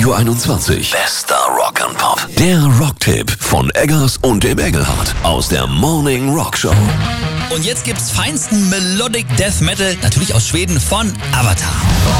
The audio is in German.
21. Bester Rock and Pop. Der Rocktipp von Eggers und dem Engelhardt aus der Morning Rock Show. Und jetzt gibt's feinsten Melodic Death Metal, natürlich aus Schweden, von Avatar.